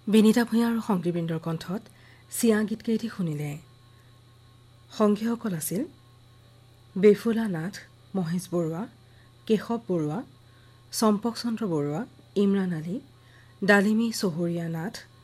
বিনীতা ভূঞা আৰু সংগীতবৃন্দৰ কণ্ঠত চিয়া গীতকেইটি শুনিলে। সংগীসকল আছিল বেফুলা নাথ, মহেশ বৰুৱা, কেশৱ বৰুৱা, চম্পক চন্দ্ৰ বৰুৱা, ইমৰাণ আলী, ডালিমী চহৰীয়া নাথ,